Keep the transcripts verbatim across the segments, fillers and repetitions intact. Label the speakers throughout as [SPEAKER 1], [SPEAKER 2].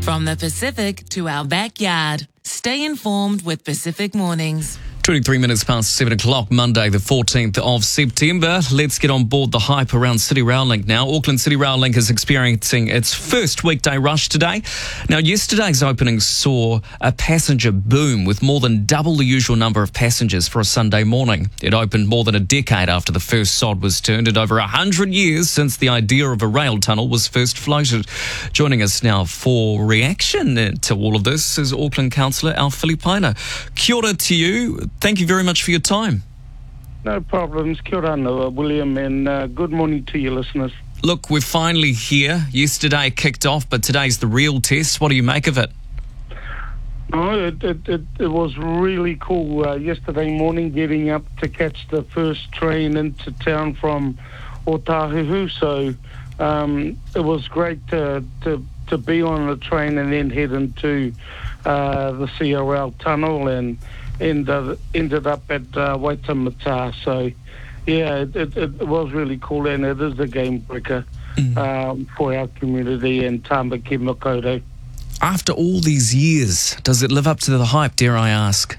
[SPEAKER 1] From the Pacific to our backyard. Stay informed with Pacific Mornings.
[SPEAKER 2] twenty-three minutes past seven o'clock, Monday the fourteenth of September. Let's get on board the hype around City Rail Link now. Auckland City Rail Link is experiencing its first weekday rush today. Now, yesterday's opening saw a passenger boom with more than double the usual number of passengers for a Sunday morning. It opened more than a decade after the first sod was turned and over one hundred years since the idea of a rail tunnel was first floated. Joining us now for reaction to all of this is Auckland Councillor Al Filipaina. Kia ora to you. Thank you very much for your time.
[SPEAKER 3] No problems. Kia ora noa, William, and uh, good morning to your listeners.
[SPEAKER 2] Look, we're finally here. Yesterday it kicked off, but today's the real test. What do you make of it?
[SPEAKER 3] No, it, it, it, it was really cool uh, yesterday morning getting up to catch the first train into town from Otahuhu. So um, it was great to, to, to be on the train and then head into uh, the C R L tunnel and Ended, ended up at uh, Waitemata. So, yeah, it, it, it was really cool, and it is a game breaker mm. um, for our community and Tāmaki Makaurau.
[SPEAKER 2] After all these years, does it live up to the hype, dare I ask?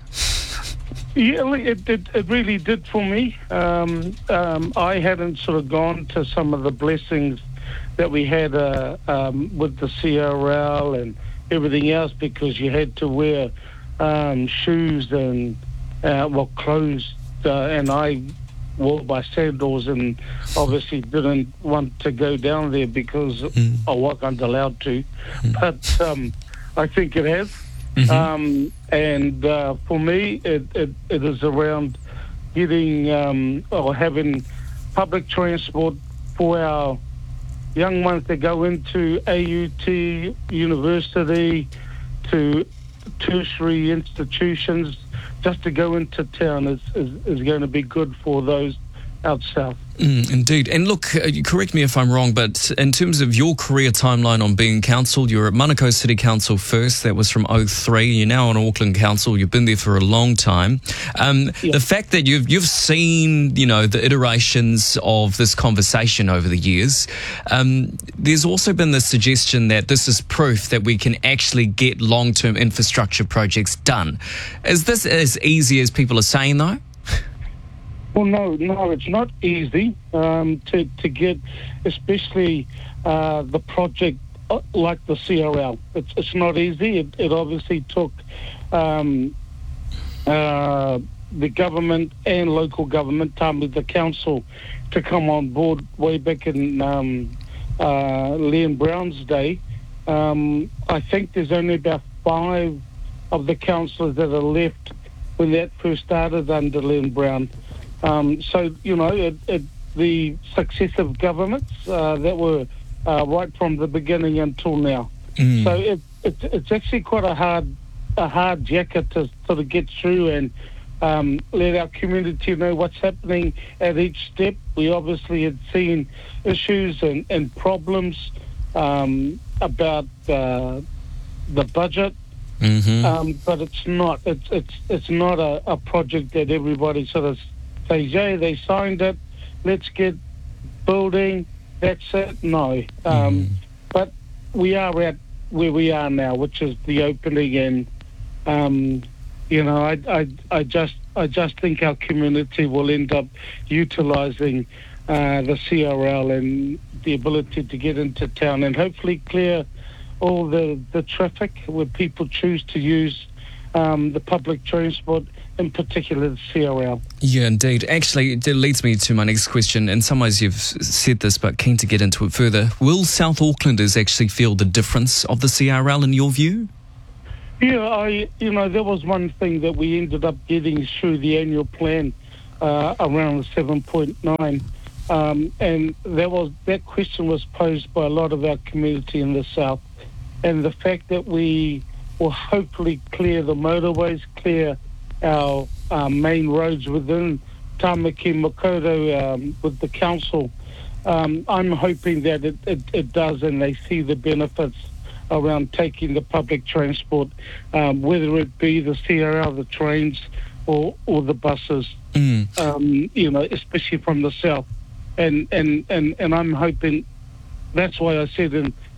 [SPEAKER 3] Yeah, it, it, it really did for me. Um, um, I hadn't sort of gone to some of the blessings that we had uh, um, with the C R L and everything else, because you had to wear Um, shoes and uh, well clothes, uh, and I wore my sandals and obviously didn't want to go down there because mm. I wasn't allowed to. Mm. But um, I think it has. Mm-hmm. Um, and uh, for me, it, it, it is around getting um, or having public transport for our young ones that go into A U T University, to tertiary institutions. Just to go into town is, is, is going to be good for those out south.
[SPEAKER 2] Mm, indeed. And look, uh, you correct me if I'm wrong, but in terms of your career timeline on being council, you were at Manukau City Council first. That was from oh three. You're now on Auckland Council. You've been there for a long time. Um, yeah. The fact that you've you've seen, you know, the iterations of this conversation over the years, um, there's also been the suggestion that this is proof that we can actually get long-term infrastructure projects done. Is this as easy as people are saying, though?
[SPEAKER 3] Well, no, no, it's not easy um, to, to get, especially uh, the project like the C R L. It's, it's not easy. It, it obviously took um, uh, the government and local government, Tāmaki, the council, to come on board way back in um, uh, Leon Brown's day. Um, I think there's only about five of the councillors that are left when that first started under Leon Brown. Um, so, you know, it, it, the successive governments uh, that were uh, right from the beginning until now. Mm. So it, it, it's actually quite a hard a hard jacket to sort of get through and um, let our community know what's happening at each step. We obviously had seen issues and, and problems um, about uh, the budget. Mm-hmm. Um, but it's not it's it's it's not a, a project that everybody sort of say, yeah, they signed it, let's get building, that's it. No. Um, mm. But we are at where we are now, which is the opening, and, um, you know, I, I, I just I just think our community will end up utilising uh, the C R L and the ability to get into town and hopefully clear all the, the traffic where people choose to use um, the public transport, in particular the C R L.
[SPEAKER 2] Yeah, indeed. Actually, it leads me to my next question. In some ways you've said this, but keen to get into it further. Will South Aucklanders actually feel the difference of the C R L in your view?
[SPEAKER 3] Yeah, I, you know, there was one thing that we ended up getting through the annual plan uh, around seven point nine. Um, and that was that question was posed by a lot of our community in the south. And the fact that we will hopefully clear the motorways, clear our uh, main roads within Tāmaki Makaurau um, with the council. Um, I'm hoping that it, it, it does, and they see the benefits around taking the public transport, um, whether it be the C R L, the trains, or or the buses. Mm. Um, you know, especially from the south, and and and and I'm hoping. That's why I said in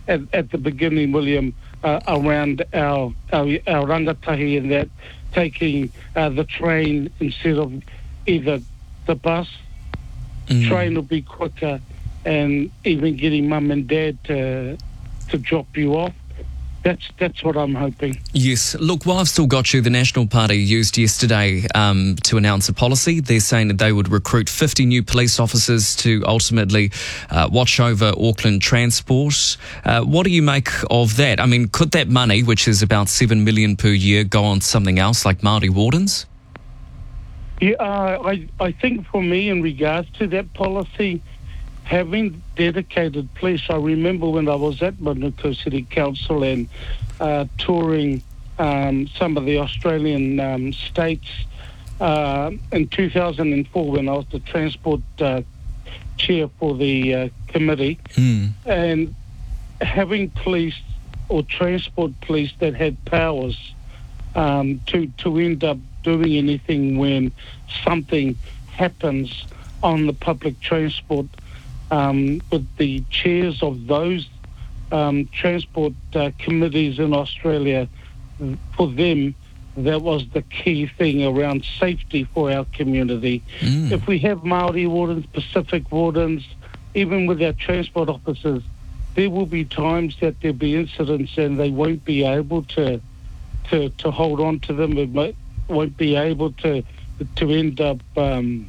[SPEAKER 3] at, at the beginning, William, uh, around our, our our rangatahi and that taking uh, the train instead of either the bus. Mm. Train will be quicker, and even getting mum and dad to to drop you off. That's that's what I'm hoping.
[SPEAKER 2] Yes. Look, while I've still got you, the National Party used yesterday um, to announce a policy. They're saying that they would recruit fifty new police officers to ultimately uh, watch over Auckland transport. Uh, what do you make of that? I mean, could that money, which is about seven million dollars per year, go on to something else like Māori wardens?
[SPEAKER 3] Yeah, uh, I, I think for me, in regards to that policy, having dedicated police, I remember when I was at Manukau City Council and uh, touring um, some of the Australian um, states uh, in two thousand four when I was the transport uh, chair for the uh, committee, mm. and having police or transport police that had powers um, to, to end up doing anything when something happens on the public transport, um, with the chairs of those um, transport uh, committees in Australia, for them, that was the key thing around safety for our community. Mm. If we have Māori wardens, Pacific wardens, even with our transport officers, there will be times that there'll be incidents and they won't be able to to, to hold on to them. It might, won't be able to to end up um,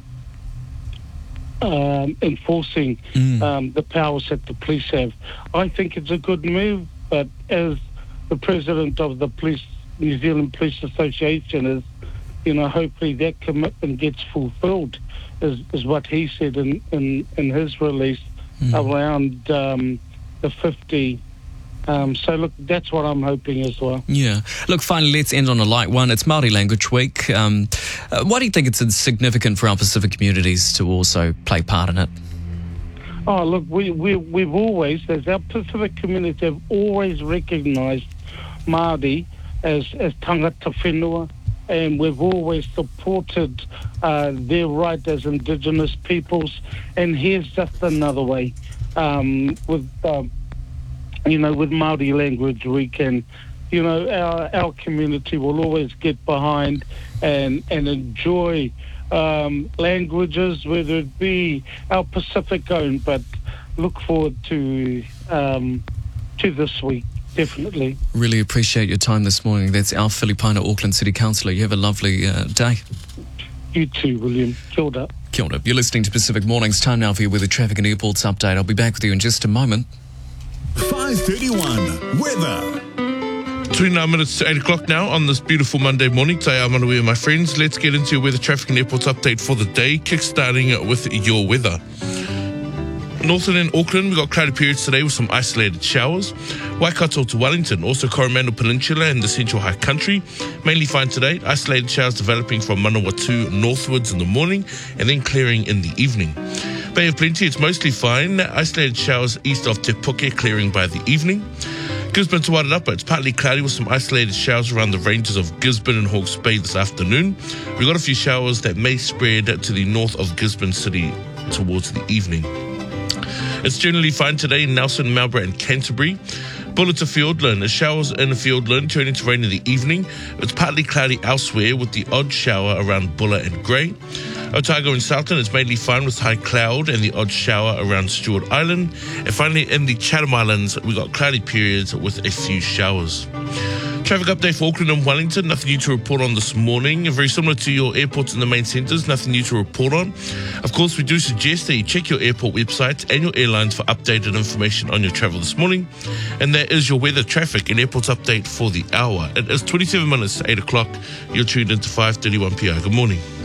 [SPEAKER 3] um, enforcing mm. um, the powers that the police have. I think it's a good move, but as the president of the police, New Zealand Police Association, is, you know, hopefully that commitment gets fulfilled, is, is what he said in, in, in his release mm. around um, the fifty. Um, so, look, that's what I'm hoping as well.
[SPEAKER 2] Yeah. Look, finally, let's end on a light one. It's Māori Language Week. Um, uh, why do you think it's significant for our Pacific communities to also play part in it?
[SPEAKER 3] Oh, look, we, we, we've always, as our Pacific community, have always recognised Māori as, as tangata whenua, and we've always supported uh, their right as Indigenous peoples. And here's just another way. Um, with... Um, You know, with Māori Language Week, and you know, our our community will always get behind and and enjoy um, languages, whether it be our Pacific own. But look forward to um, to this week, definitely.
[SPEAKER 2] Really appreciate your time this morning. That's Al Filipina, Auckland City Councillor. You have a lovely uh, day.
[SPEAKER 3] You too, William. Kia ora.
[SPEAKER 2] Kia ora. You're listening to Pacific Mornings. Time now for your weather, traffic and airports update. I'll be back with you in just a moment.
[SPEAKER 4] five thirty-one, weather.
[SPEAKER 5] twenty-nine minutes to eight o'clock now on this beautiful Monday morning. Today I'm Manawi and my friends. Let's get into your weather, traffic and airports update for the day, kick-starting with your weather. Northern and Auckland, we've got cloudy periods today with some isolated showers. Waikato to Wellington, also Coromandel Peninsula and the Central High Country. Mainly fine today, isolated showers developing from Manawatu northwards in the morning and then clearing in the evening. Bay of Plenty, it's mostly fine. Isolated showers east of Te Puke, clearing by the evening. Gisborne to Wairarapa, it's partly cloudy with some isolated showers around the ranges of Gisborne and Hawke's Bay this afternoon. We've got a few showers that may spread to the north of Gisborne City towards the evening. It's generally fine today in Nelson, Marlborough and Canterbury. Bulla to Fiordland, showers in Fiordland turning to rain in the evening. It's partly cloudy elsewhere with the odd shower around Bulla and Grey. Otago and Southland, it's mainly fine with high cloud and the odd shower around Stewart Island. And finally, in the Chatham Islands, we got cloudy periods with a few showers. Traffic update for Auckland and Wellington, nothing new to report on this morning. Very similar to your airports in the main centres, nothing new to report on. Of course, we do suggest that you check your airport websites and your airlines for updated information on your travel this morning. And that is your weather, traffic and airports update for the hour. It is twenty-seven minutes to eight o'clock. You're tuned into five thirty-one P R. Good morning.